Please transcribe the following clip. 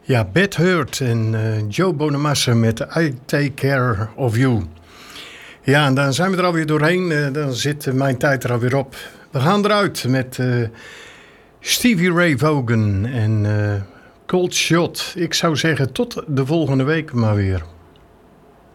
Ja, Beth Hurt en Joe Bonamassa met I Take Care of You. Ja, en dan zijn we er alweer doorheen. Dan zit mijn tijd er alweer op. We gaan eruit met Stevie Ray Vaughan en Cold Shot. Ik zou zeggen tot de volgende week maar weer.